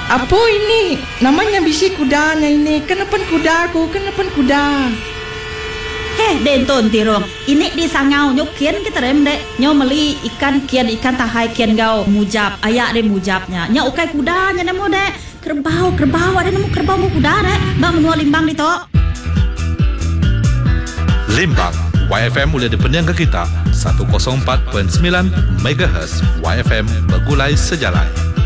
Apa ini? Namanya bisi kudanya ini. Kenapa kudaku? Kenapa kuda? Denton tirong. Ini di sangau nyok kian kita rem dek. Nyo meli ikan kian ikan tahai kian gau mujab. Ayak de mujabnya. Nya ukai kudanya nemu dek. Kerbau ada nemu kerbau mu kuda dek. Bang menua limbang di to. Limbang YFM mulai dipenyangga kita 104.9 MHz YFM Begulai Sejalan.